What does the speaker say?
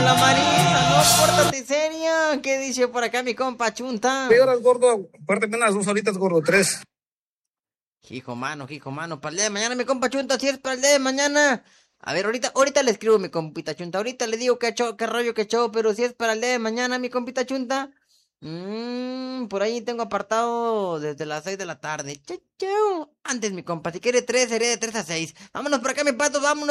la Marisa, no, pórtate seria. ¿Qué dice por acá mi compa Chunta? ¿Qué horas, gordo? Párteme unas 2 horitas, gordo, 3. Hijo, mano, para el día de mañana, mi compa Chunta, si es para el día de mañana. A ver, ahorita le escribo mi compita Chunta, ahorita le digo qué rollo, qué show, pero si es para el día de mañana, mi compita Chunta. Por ahí tengo apartado desde las 6 de la tarde. Chau, chau. Antes, mi compa, si quiere 3, seré de 3 a 6. Vámonos por acá, mi pato, vámonos.